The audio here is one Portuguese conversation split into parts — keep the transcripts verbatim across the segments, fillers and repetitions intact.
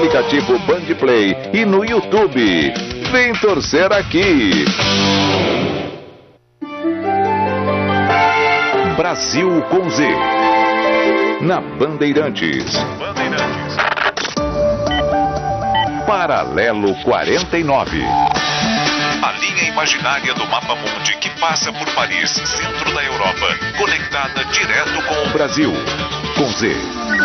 aplicativo Bandplay e no YouTube. Vem torcer aqui. Brasil com Z. Na Bandeirantes. Bandeirantes. Paralelo quarenta e nove. A linha imaginária do mapa mundi que passa por Paris, centro da Europa, conectada direto com o Brasil. Com Z.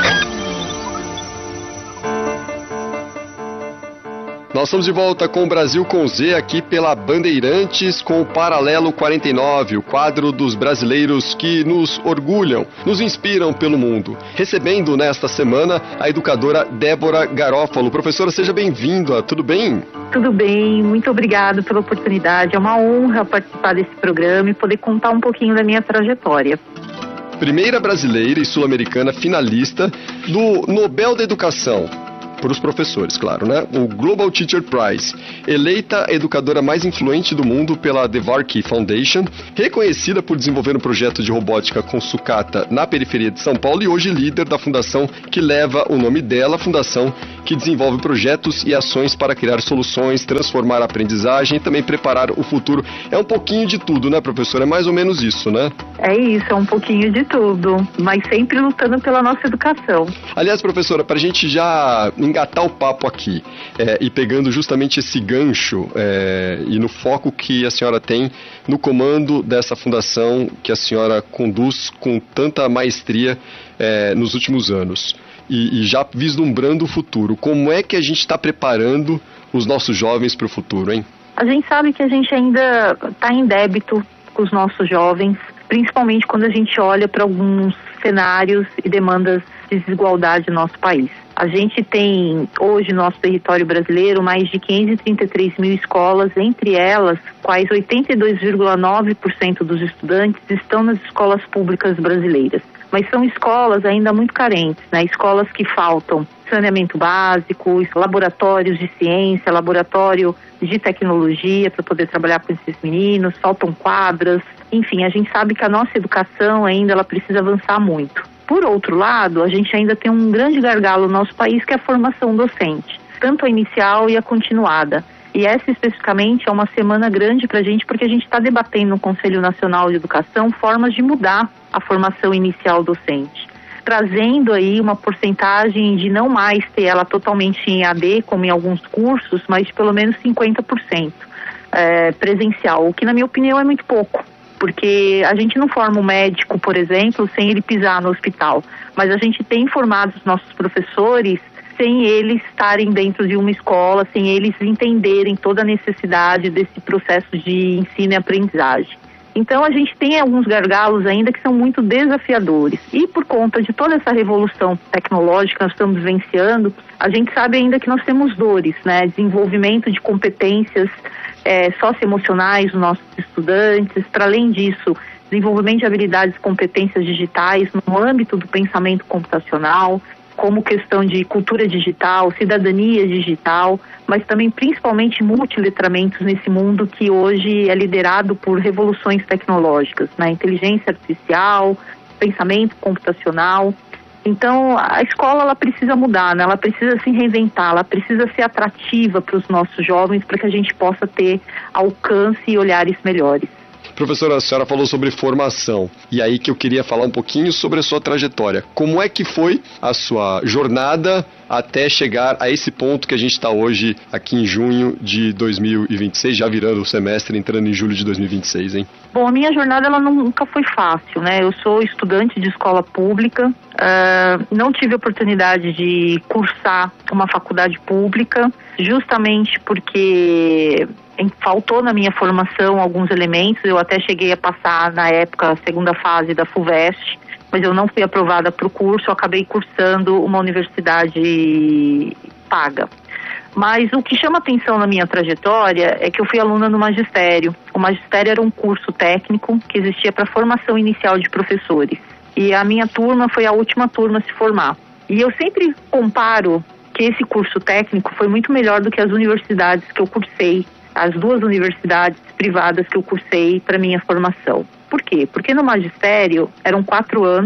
Nós estamos de volta com o Brasil com Z aqui pela Bandeirantes com o Paralelo quarenta e nove, o quadro dos brasileiros que nos orgulham, nos inspiram pelo mundo. Recebendo nesta semana a educadora Débora Garófalo. Professora, seja bem-vinda, tudo bem? Tudo bem, muito obrigado pela oportunidade. É uma honra participar desse programa e poder contar um pouquinho da minha trajetória. Primeira brasileira e sul-americana finalista do Nobel da Educação. Por os professores, claro, né? O Global Teacher Prize, eleita a educadora mais influente do mundo pela Dvorak Foundation, reconhecida por desenvolver um projeto de robótica com sucata na periferia de São Paulo e hoje líder da fundação que leva o nome dela, a fundação que desenvolve projetos e ações para criar soluções, transformar a aprendizagem e também preparar o futuro. É um pouquinho de tudo, né, professora? É mais ou menos isso, né? É isso, é um pouquinho de tudo, mas sempre lutando pela nossa educação. Aliás, professora, para a gente já engatar o papo aqui, é, e pegando justamente esse gancho é, e no foco que a senhora tem no comando dessa fundação que a senhora conduz com tanta maestria é, nos últimos anos e, e já vislumbrando o futuro, como é que a gente está preparando os nossos jovens para o futuro, hein? A gente sabe que a gente ainda está em débito com os nossos jovens, principalmente quando a gente olha para alguns cenários e demandas de desigualdade no nosso país. A gente tem hoje no nosso território brasileiro mais de quinhentas e trinta e três mil escolas, entre elas, quais oitenta e dois vírgula nove por cento dos estudantes estão nas escolas públicas brasileiras. Mas são escolas ainda muito carentes, né? Escolas que faltam saneamento básico, laboratórios de ciência, laboratório de tecnologia para poder trabalhar com esses meninos, faltam quadras. Enfim, a gente sabe que a nossa educação ainda ela precisa avançar muito. Por outro lado, a gente ainda tem um grande gargalo no nosso país, que é a formação docente, tanto a inicial e a continuada. E essa, especificamente, é uma semana grande para a gente, porque a gente está debatendo no Conselho Nacional de Educação formas de mudar a formação inicial docente, trazendo aí uma porcentagem de não mais ter ela totalmente em E A D, como em alguns cursos, mas de pelo menos cinquenta por cento é, presencial, o que, na minha opinião, é muito pouco. Porque a gente não forma um médico, por exemplo, sem ele pisar no hospital, mas a gente tem formado os nossos professores sem eles estarem dentro de uma escola, sem eles entenderem toda a necessidade desse processo de ensino e aprendizagem. Então a gente tem alguns gargalos ainda que são muito desafiadores. E por conta de toda essa revolução tecnológica que nós estamos vivenciando, a gente sabe ainda que nós temos dores, né? Desenvolvimento de competências é, socioemocionais dos nossos estudantes. Para além disso, desenvolvimento de habilidades e competências digitais no âmbito do pensamento computacional, como questão de cultura digital, cidadania digital, mas também principalmente multiletramentos nesse mundo que hoje é liderado por revoluções tecnológicas, né? Inteligência artificial, pensamento computacional. Então, a escola ela precisa mudar, né? Ela precisa se reinventar, ela precisa ser atrativa para os nossos jovens para que a gente possa ter alcance e olhares melhores. Professora, a senhora falou sobre formação, e aí que eu queria falar um pouquinho sobre a sua trajetória. Como é que foi a sua jornada até chegar a esse ponto que a gente está hoje, aqui em junho de dois mil e vinte e seis, já virando o semestre, entrando em julho de dois mil e vinte e seis, hein? Bom, a minha jornada ela nunca foi fácil, né? Eu sou estudante de escola pública, uh, não tive oportunidade de cursar uma faculdade pública, justamente porque faltou na minha formação alguns elementos. Eu até cheguei a passar, na época, a segunda fase da FUVEST, mas eu não fui aprovada para o curso, eu acabei cursando uma universidade paga. Mas o que chama atenção na minha trajetória é que eu fui aluna no magistério. O magistério era um curso técnico que existia para formação inicial de professores. E a minha turma foi a última turma a se formar. E eu sempre comparo que esse curso técnico foi muito melhor do que as universidades que eu cursei, as duas universidades privadas que eu cursei para minha formação. Por quê? Porque no magistério eram quatro anos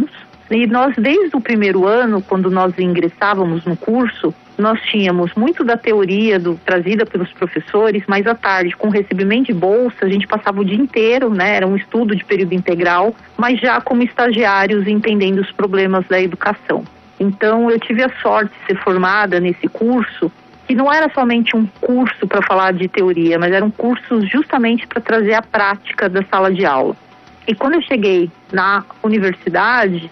E nós, desde o primeiro ano, quando nós ingressávamos no curso, nós tínhamos muito da teoria do, trazida pelos professores, mas à tarde, com recebimento de bolsa, a gente passava o dia inteiro, né? Era um estudo de período integral, mas já como estagiários entendendo os problemas da educação. Então, eu tive a sorte de ser formada nesse curso, que não era somente um curso para falar de teoria, mas era um curso justamente para trazer a prática da sala de aula. E quando eu cheguei na universidade,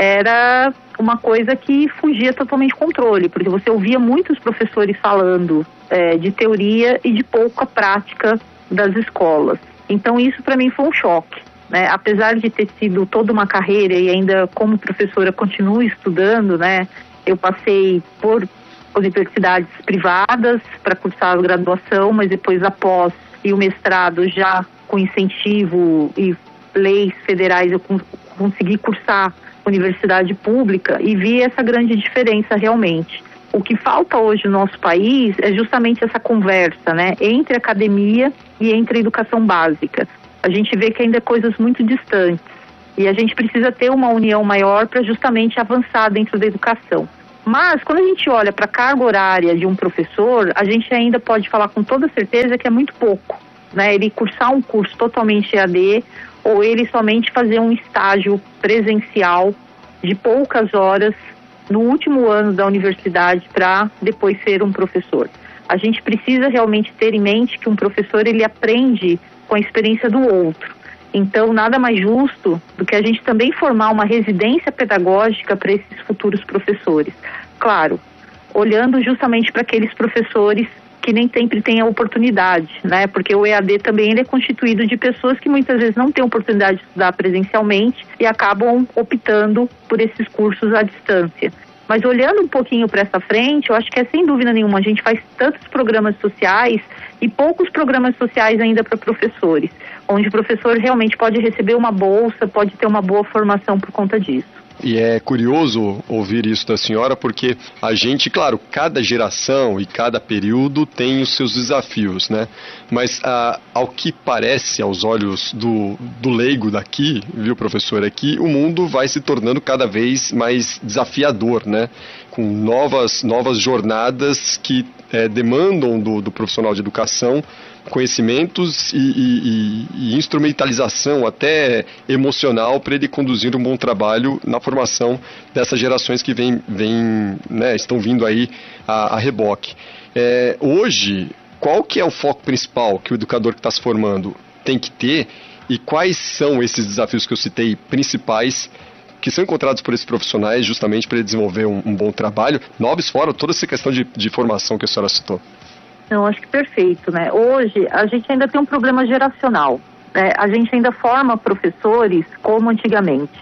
era uma coisa que fugia totalmente do controle, porque você ouvia muitos professores falando é, de teoria e de pouca prática das escolas. Então isso para mim foi um choque, né? Apesar de ter sido toda uma carreira e ainda como professora continuo estudando, né? Eu passei por universidades privadas para cursar a graduação, mas depois após e o mestrado já com incentivo e leis federais eu consegui cursar universidade pública e vi essa grande diferença realmente. O que falta hoje no nosso país é justamente essa conversa, né, entre a academia e entre a educação básica. A gente vê que ainda é coisas muito distantes e a gente precisa ter uma união maior para justamente avançar dentro da educação. Mas quando a gente olha para a carga horária de um professor, a gente ainda pode falar com toda certeza que é muito pouco, né? Ele cursar um curso totalmente E A D ou ele somente fazer um estágio presencial de poucas horas no último ano da universidade para depois ser um professor. A gente precisa realmente ter em mente que um professor ele aprende com a experiência do outro. Então, nada mais justo do que a gente também formar uma residência pedagógica para esses futuros professores. Claro, olhando justamente para aqueles professores que nem sempre tem a oportunidade, né? Porque o E A D também ele é constituído de pessoas que muitas vezes não têm oportunidade de estudar presencialmente e acabam optando por esses cursos à distância. Mas olhando um pouquinho para essa frente, eu acho que é sem dúvida nenhuma, a gente faz tantos programas sociais e poucos programas sociais ainda para professores, onde o professor realmente pode receber uma bolsa, pode ter uma boa formação por conta disso. E é curioso ouvir isso da senhora, porque a gente, claro, cada geração e cada período tem os seus desafios, né? Mas ah, ao que parece, aos olhos do, do leigo daqui, viu, professor, é que o mundo vai se tornando cada vez mais desafiador, né? Com novas, novas jornadas que é, demandam do, do profissional de educação conhecimentos e, e, e instrumentalização até emocional para ele conduzir um bom trabalho na formação dessas gerações que vem, vem, né, estão vindo aí a, a reboque. É, hoje, qual que é o foco principal que o educador que está se formando tem que ter e quais são esses desafios que eu citei principais que são encontrados por esses profissionais justamente para ele desenvolver um, um bom trabalho, nobres fora toda essa questão de, de formação que a senhora citou? Não, acho que perfeito, né? Hoje, a gente ainda tem um problema geracional, né? A gente ainda forma professores como antigamente.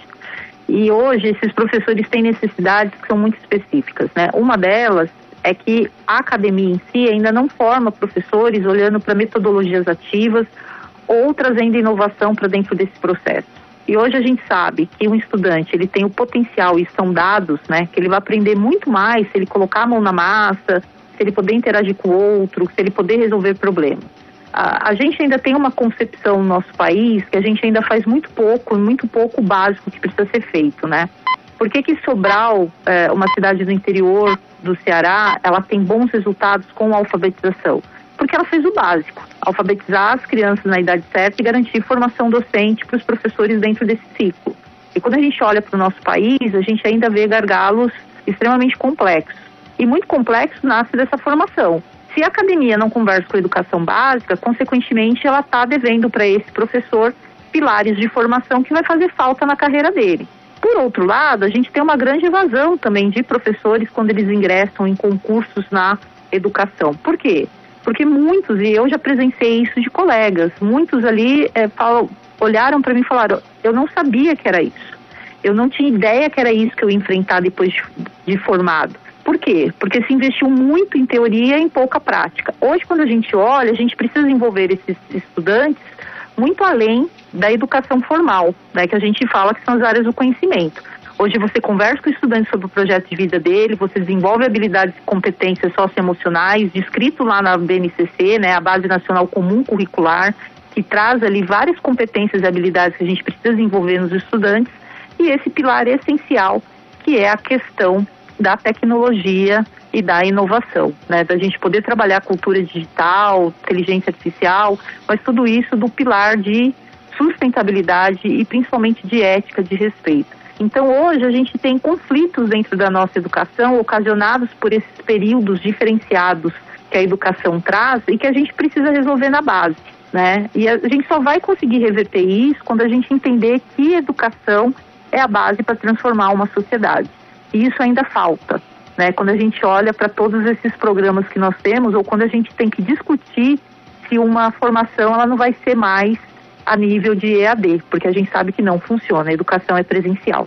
E hoje, esses professores têm necessidades que são muito específicas, né? Uma delas é que a academia em si ainda não forma professores olhando para metodologias ativas ou trazendo inovação para dentro desse processo. E hoje a gente sabe que um estudante, ele tem o potencial, e são dados, né? Que ele vai aprender muito mais se ele colocar a mão na massa, se ele poder interagir com o outro, se ele poder resolver problemas. A, a gente ainda tem uma concepção no nosso país que a gente ainda faz muito pouco, muito pouco básico que precisa ser feito, né? Por que que Sobral, é, uma cidade do interior do Ceará, ela tem bons resultados com a alfabetização? Porque ela fez o básico, alfabetizar as crianças na idade certa e garantir formação docente para os professores dentro desse ciclo. E quando a gente olha para o nosso país, a gente ainda vê gargalos extremamente complexos. E muito complexo nasce dessa formação. Se a academia não conversa com a educação básica, consequentemente ela está devendo para esse professor pilares de formação que vai fazer falta na carreira dele. Por outro lado, a gente tem uma grande evasão também de professores quando eles ingressam em concursos na educação. Por quê? Porque muitos, e eu já presenciei isso de colegas, muitos ali é, falam, olharam para mim e falaram, eu não sabia que era isso. Eu não tinha ideia que era isso que eu ia enfrentar depois de, de formado. Por quê? Porque se investiu muito em teoria e em pouca prática. Hoje, quando a gente olha, a gente precisa envolver esses estudantes muito além da educação formal, né, que a gente fala que são as áreas do conhecimento. Hoje você conversa com o estudante sobre o projeto de vida dele, você desenvolve habilidades e competências socioemocionais, descrito lá na B N C C, né, a Base Nacional Comum Curricular, que traz ali várias competências e habilidades que a gente precisa desenvolver nos estudantes. e esse pilar essencial, que é a questão da tecnologia e da inovação, né? Da gente poder trabalhar a cultura digital, inteligência artificial, mas tudo isso do pilar de sustentabilidade e principalmente de ética, de respeito. Então hoje a gente tem conflitos dentro da nossa educação ocasionados por esses períodos diferenciados que a educação traz e que a gente precisa resolver na base, né? E a gente só vai conseguir reverter isso quando a gente entender que educação é a base para transformar uma sociedade. E isso ainda falta, né? Quando a gente olha para todos esses programas que nós temos, ou quando a gente tem que discutir se uma formação ela não vai ser mais a nível de E A D, porque a gente sabe que não funciona, a educação é presencial.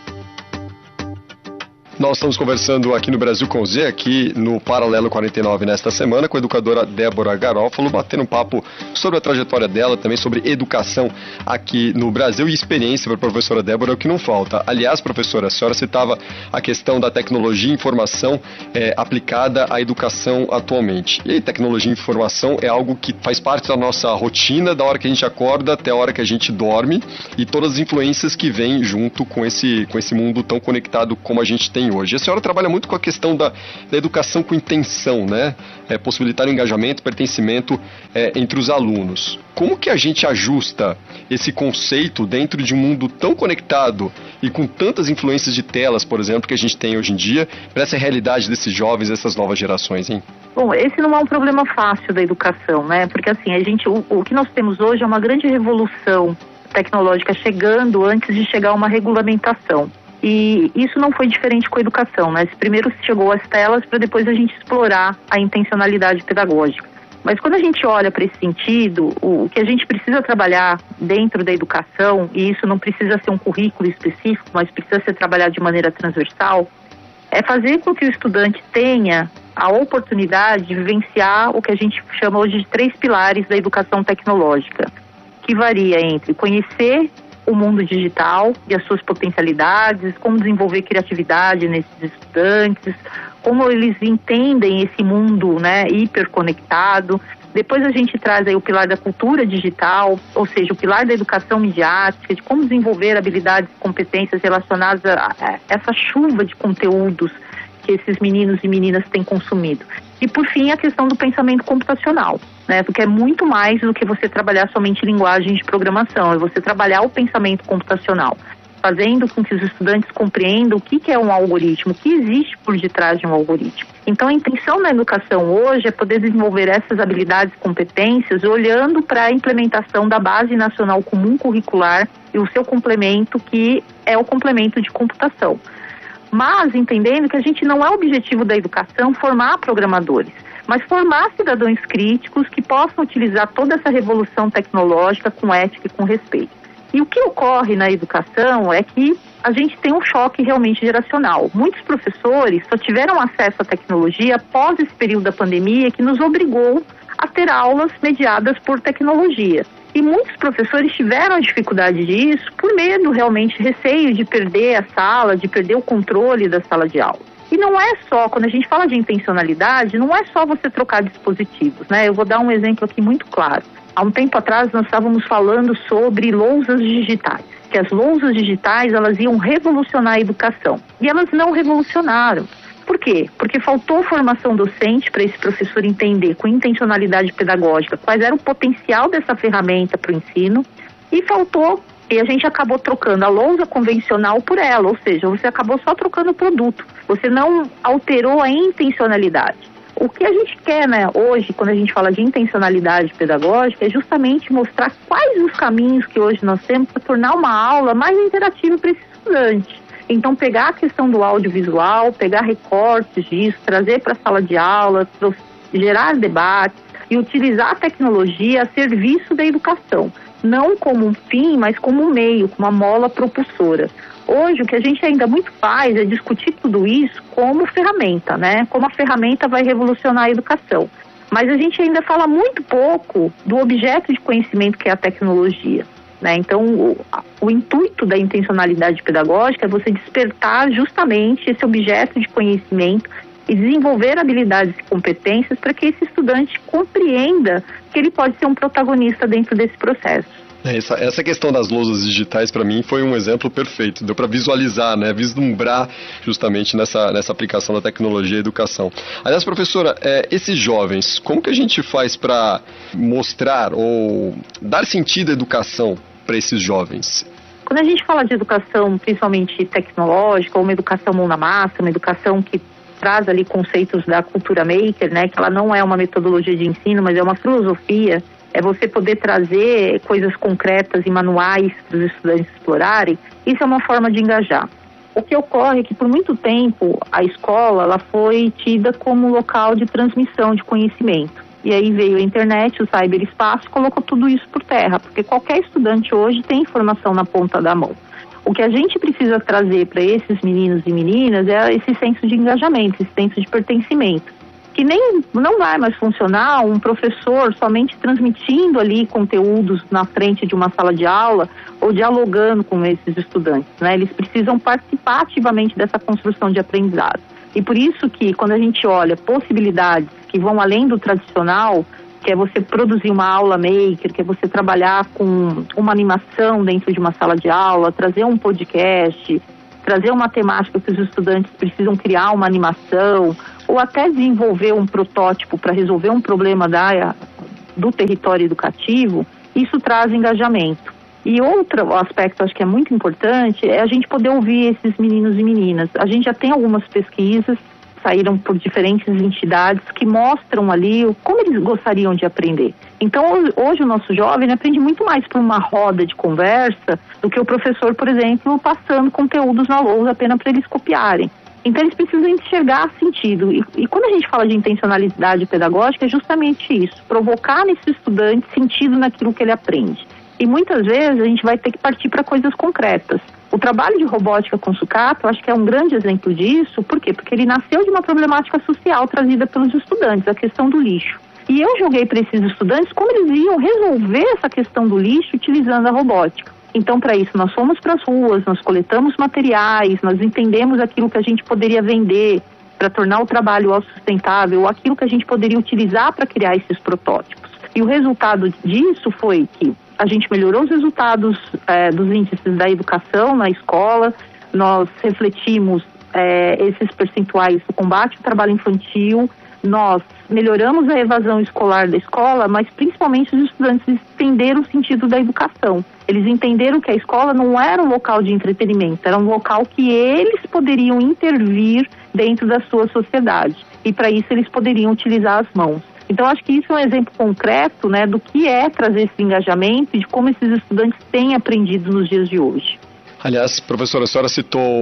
Nós estamos conversando aqui no Brasil com Z, aqui no Paralelo quarenta e nove nesta semana, com a educadora Débora Garófalo, batendo um papo sobre a trajetória dela, também sobre educação aqui no Brasil e experiência para a professora Débora, o que não falta. Aliás, professora, a senhora citava a questão da tecnologia e informação é, aplicada à educação atualmente. E tecnologia e informação é algo que faz parte da nossa rotina, da hora que a gente acorda até a hora que a gente dorme, e todas as influências que vêm junto com esse, com esse mundo tão conectado como a gente tem hoje. A senhora trabalha muito com a questão da, da educação com intenção, né? É, possibilitar o engajamento, pertencimento é, entre os alunos. Como que a gente ajusta esse conceito dentro de um mundo tão conectado e com tantas influências de telas, por exemplo, que a gente tem hoje em dia, para essa realidade desses jovens, dessas novas gerações, hein? Bom, esse não é um problema fácil da educação, né? Porque assim, a gente, o, o que nós temos hoje é uma grande revolução tecnológica chegando antes de chegar a uma regulamentação. E isso não foi diferente com a educação, né? Primeiro chegou às telas para depois a gente explorar a intencionalidade pedagógica. Mas quando a gente olha para esse sentido, o que a gente precisa trabalhar dentro da educação, e isso não precisa ser um currículo específico, mas precisa ser trabalhado de maneira transversal, é fazer com que o estudante tenha a oportunidade de vivenciar o que a gente chama hoje de três pilares da educação tecnológica, que varia entre conhecer o mundo digital e as suas potencialidades, como desenvolver criatividade nesses estudantes, como eles entendem esse mundo, né, hiperconectado. Depois a gente traz aí o pilar da cultura digital, ou seja, o pilar da educação midiática, de como desenvolver habilidades e competências relacionadas a essa chuva de conteúdos que esses meninos e meninas têm consumido. E, por fim, a questão do pensamento computacional, né? Porque é muito mais do que você trabalhar somente linguagem de programação, é você trabalhar o pensamento computacional, fazendo com que os estudantes compreendam o que é um algoritmo, o que existe por detrás de um algoritmo. Então, a intenção da educação hoje é poder desenvolver essas habilidades e competências olhando para a implementação da Base Nacional Comum Curricular e o seu complemento, que é o complemento de computação. Mas entendendo que a gente não é o objetivo da educação formar programadores, mas formar cidadãos críticos que possam utilizar toda essa revolução tecnológica com ética e com respeito. E o que ocorre na educação é que a gente tem um choque realmente geracional. Muitos professores só tiveram acesso à tecnologia após esse período da pandemia, que nos obrigou a ter aulas mediadas por tecnologia. E muitos professores tiveram dificuldade disso por medo, realmente, receio de perder a sala, de perder o controle da sala de aula. E não é só, quando a gente fala de intencionalidade, não é só você trocar dispositivos, né? Eu vou dar um exemplo aqui muito claro. Há um tempo atrás nós estávamos falando sobre lousas digitais, que as lousas digitais elas iam revolucionar a educação. E elas não revolucionaram. Por quê? Porque faltou formação docente para esse professor entender com intencionalidade pedagógica quais era o potencial dessa ferramenta para o ensino, e faltou, e a gente acabou trocando a lousa convencional por ela, ou seja, você acabou só trocando o produto, você não alterou a intencionalidade. O que a gente quer, né, hoje, quando a gente fala de intencionalidade pedagógica, é justamente mostrar quais os caminhos que hoje nós temos para tornar uma aula mais interativa para esse estudante. Então, pegar a questão do audiovisual, pegar recortes disso, trazer para a sala de aula, gerar debates e utilizar a tecnologia a serviço da educação. Não como um fim, mas como um meio, como uma mola propulsora. Hoje, o que a gente ainda muito faz é discutir tudo isso como ferramenta, né? Como a ferramenta vai revolucionar a educação. Mas a gente ainda fala muito pouco do objeto de conhecimento que é a tecnologia. Né? Então, o, o intuito da intencionalidade pedagógica é você despertar justamente esse objeto de conhecimento e desenvolver habilidades e competências para que esse estudante compreenda que ele pode ser um protagonista dentro desse processo. Essa, essa questão das lousas digitais, para mim, foi um exemplo perfeito. Deu para visualizar, né, vislumbrar justamente nessa, nessa aplicação da tecnologia à educação. Aliás, professora, é, esses jovens, como que a gente faz para mostrar ou dar sentido à educação para esses jovens? Quando a gente fala de educação, principalmente tecnológica, ou uma educação mão na massa, uma educação que traz ali conceitos da cultura maker, né, que ela não é uma metodologia de ensino, mas é uma filosofia, é você poder trazer coisas concretas e manuais para os estudantes explorarem, isso é uma forma de engajar. O que ocorre é que por muito tempo a escola ela foi tida como local de transmissão de conhecimento. E aí veio a internet, o cyberespaço, colocou tudo isso por terra, porque qualquer estudante hoje tem informação na ponta da mão. O que a gente precisa trazer para esses meninos e meninas é esse senso de engajamento, esse senso de pertencimento. Que nem, não vai mais funcionar um professor somente transmitindo ali conteúdos na frente de uma sala de aula ou dialogando com esses estudantes, né? Eles precisam participar ativamente dessa construção de aprendizado. E por isso que quando a gente olha possibilidades que vão além do tradicional, que é você produzir uma aula maker, que é você trabalhar com uma animação dentro de uma sala de aula, trazer um podcast, trazer uma temática que os estudantes precisam criar uma animação, ou até desenvolver um protótipo para resolver um problema da, do território educativo, isso traz engajamento. E outro aspecto, acho que é muito importante, é a gente poder ouvir esses meninos e meninas. A gente já tem algumas pesquisas, saíram por diferentes entidades, que mostram ali como eles gostariam de aprender. Então, hoje o nosso jovem aprende muito mais por uma roda de conversa do que o professor, por exemplo, passando conteúdos na lousa apenas para eles copiarem. Então, eles precisam enxergar sentido. E, e quando a gente fala de intencionalidade pedagógica, é justamente isso, provocar nesse estudante sentido naquilo que ele aprende. E muitas vezes a gente vai ter que partir para coisas concretas. O trabalho de robótica com sucata, eu acho que é um grande exemplo disso. Por quê? Porque ele nasceu de uma problemática social trazida pelos estudantes, a questão do lixo. E eu joguei para esses estudantes como eles iam resolver essa questão do lixo utilizando a robótica. Então, para isso, nós fomos para as ruas, nós coletamos materiais, nós entendemos aquilo que a gente poderia vender para tornar o trabalho autossustentável, ou aquilo que a gente poderia utilizar para criar esses protótipos. E o resultado disso foi que a gente melhorou os resultados é, dos índices da educação na escola, nós refletimos é, esses percentuais do combate ao trabalho infantil, nós melhoramos a evasão escolar da escola, mas principalmente os estudantes entenderam o sentido da educação. Eles entenderam que a escola não era um local de entretenimento, era um local que eles poderiam intervir dentro da sua sociedade. E para isso eles poderiam utilizar as mãos. Então, acho que isso é um exemplo concreto, né, do que é trazer esse engajamento e de como esses estudantes têm aprendido nos dias de hoje. Aliás, professora, a senhora citou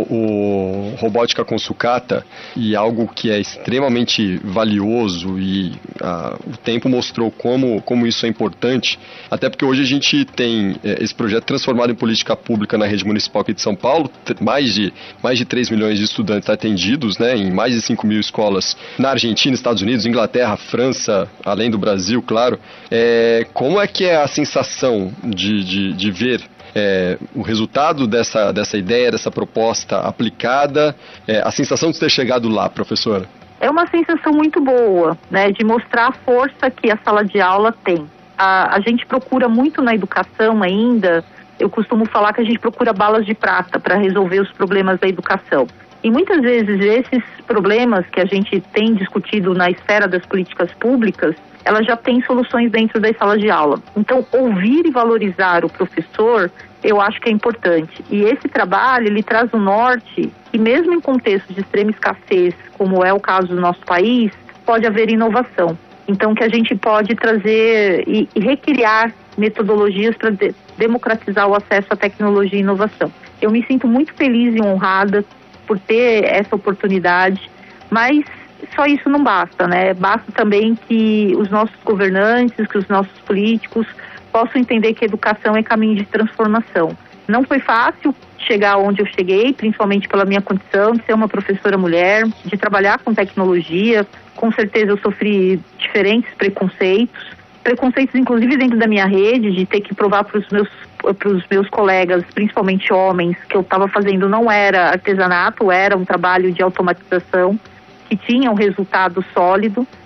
o robótica com sucata e algo que é extremamente valioso e ah, o tempo mostrou como, como isso é importante, até porque hoje a gente tem eh, esse projeto transformado em política pública na rede municipal aqui de São Paulo, mais de, mais de três milhões de estudantes atendidos, né, em mais de cinco mil escolas na Argentina, Estados Unidos, Inglaterra, França, além do Brasil, claro. É, como é que é a sensação de, de, de ver É, o resultado dessa, dessa ideia, dessa proposta aplicada, é, a sensação de ter chegado lá, professora? É uma sensação muito boa, né, de mostrar a força que a sala de aula tem. A, a gente procura muito na educação ainda, eu costumo falar que a gente procura balas de prata para resolver os problemas da educação. E muitas vezes esses problemas que a gente tem discutido na esfera das políticas públicas, ela já tem soluções dentro das salas de aula. Então, ouvir e valorizar o professor, eu acho que é importante. E esse trabalho, ele traz um norte que mesmo em contexto de extrema escassez, como é o caso do nosso país, pode haver inovação. Então, que a gente pode trazer e, e recriar metodologias para de, democratizar o acesso à tecnologia e inovação. Eu me sinto muito feliz e honrada por ter essa oportunidade, mas só isso não basta, né? Basta também que os nossos governantes, que os nossos políticos possam entender que a educação é caminho de transformação. Não foi fácil chegar onde eu cheguei, principalmente pela minha condição de ser uma professora mulher, de trabalhar com tecnologia. Com certeza eu sofri diferentes preconceitos, preconceitos inclusive dentro da minha rede, de ter que provar para os meus, para os meus colegas, principalmente homens, que eu estava fazendo não era artesanato, era um trabalho de automatização, que tinha um resultado sólido.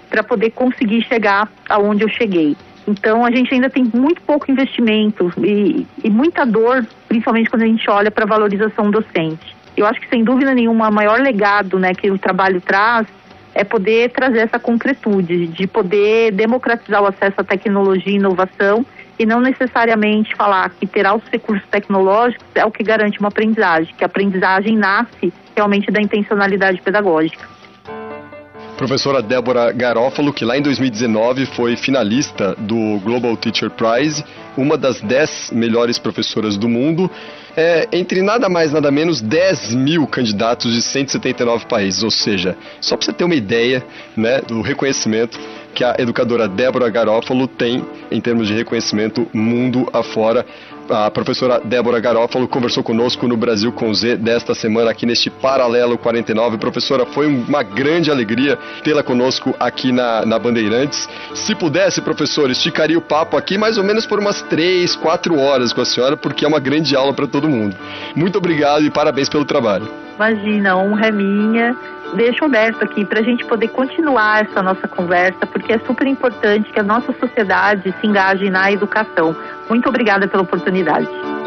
para poder conseguir chegar aonde eu cheguei. Então, a gente ainda tem muito pouco investimento e, e muita dor, principalmente quando a gente olha para a valorização docente. Eu acho que, sem dúvida nenhuma, o maior legado, né, que o trabalho traz é poder trazer essa concretude, de poder democratizar o acesso à tecnologia e inovação e não necessariamente falar que ter altos recursos tecnológicos é o que garante uma aprendizagem, que a aprendizagem nasce realmente da intencionalidade pedagógica. Professora Débora Garofalo, que lá em dois mil e dezenove foi finalista do Global Teacher Prize, uma das dez melhores professoras do mundo, é, entre nada mais nada menos dez mil candidatos de cento e setenta e nove países, ou seja, só para você ter uma ideia, né, do reconhecimento que a educadora Débora Garofalo tem em termos de reconhecimento mundo afora. A professora Débora Garofalo conversou conosco no Brasil com Z desta semana aqui neste Paralelo quarenta e nove. Professora, foi uma grande alegria tê-la conosco aqui na, na Bandeirantes. Se pudesse, professor, esticaria o papo aqui mais ou menos por umas três, quatro horas com a senhora, porque é uma grande aula para todo mundo. Muito obrigado e parabéns pelo trabalho. Imagina, a honra é minha. Deixo aberto aqui para a gente poder continuar essa nossa conversa, porque é super importante que a nossa sociedade se engaje na educação. Muito obrigada pela oportunidade.